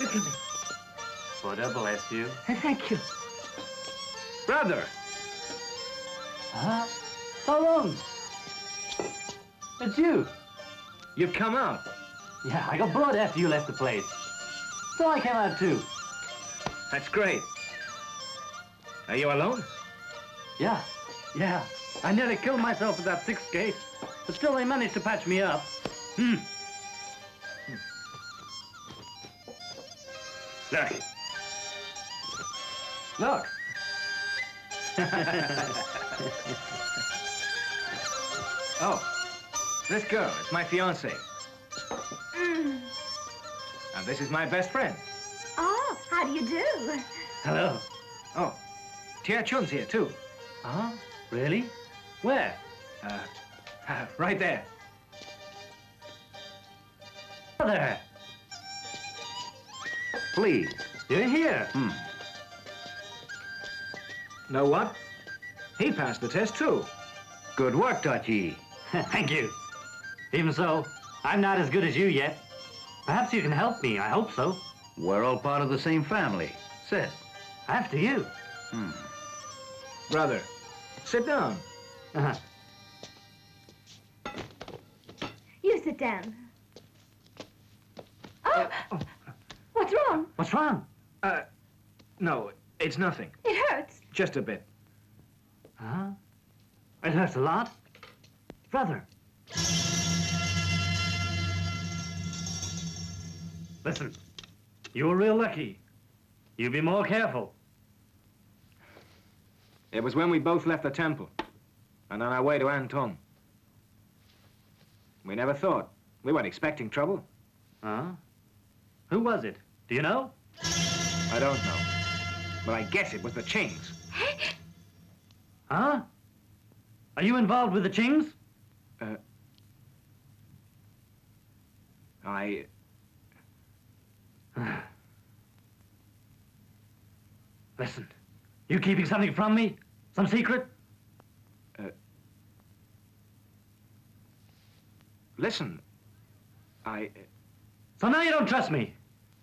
Look at me. Buddha bless you. Thank you. Brother! Huh? Tyrone! It's you. You've come out. Yeah, I got bored after you left the place. So I came out too. That's great. Are you alone? Yeah. I nearly killed myself at that 6th gate, but still they managed to patch me up. Look. Look. Oh, this girl is my fiancée. And this is my best friend. Oh, how do you do? Hello. Oh, Tia Chun's here too. Huh? Really? Where? Right there. There. Please. You're here. Know what? He passed the test too. Good work, Tachi. Thank you. Even so, I'm not as good as you yet. Perhaps you can help me. I hope so. We're all part of the same family. Sit. After you. Brother, sit down. You sit down. Oh! What's wrong? What's wrong? No, it's nothing. It hurts. Just a bit. Huh? It hurts a lot? Brother. Listen, you were real lucky. You be more careful. It was when we both left the temple and on our way to Anton. We never thought. We weren't expecting trouble. Huh? Who was it? Do you know? I don't know. But I guess it was the Chings. Huh? Are you involved with the Chings? Listen, you keeping something from me? Some secret? Listen, So now you don't trust me?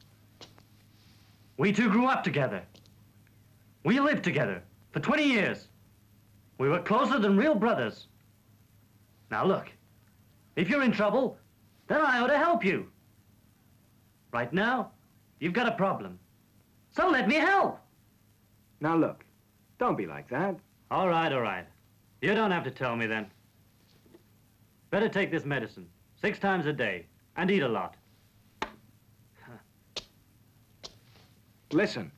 We two grew up together. We lived together for 20 years. We were closer than real brothers. Now look, if you're in trouble, then I ought to help you. Right now, you've got a problem. So let me help. Now look, don't be like that. All right, all right. You don't have to tell me then. Better take this medicine 6 times a day and eat a lot. Listen.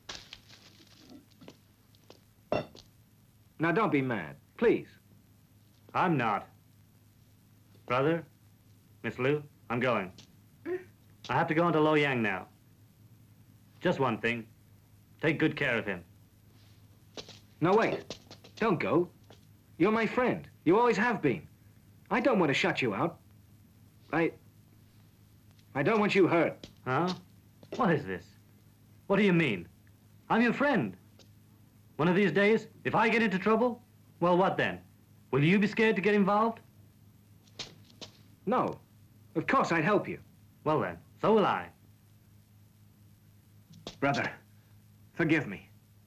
Now don't be mad, please. I'm not. Brother, Miss Liu, I'm going. I have to go into Luoyang now. Just one thing. Take good care of him. No, wait. Don't go. You're my friend. You always have been. I don't want to shut you out. I don't want you hurt. Huh? What is this? What do you mean? I'm your friend. One of these days, if I get into trouble, well, what then? Will you be scared to get involved? No. Of course I'd help you. Well then, so will I. Brother, forgive me.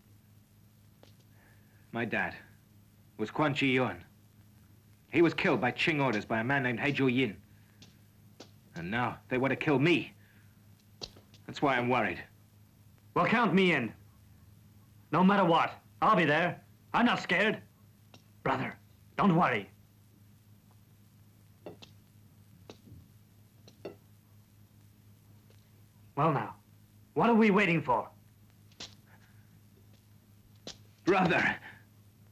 My dad was Quan Chi Yun. He was killed by Qing orders by a man named He Zhu Yin. And now they want to kill me. That's why I'm worried. Well, count me in. No matter what, I'll be there. I'm not scared. Brother, don't worry. Well now, what are we waiting for? Brother!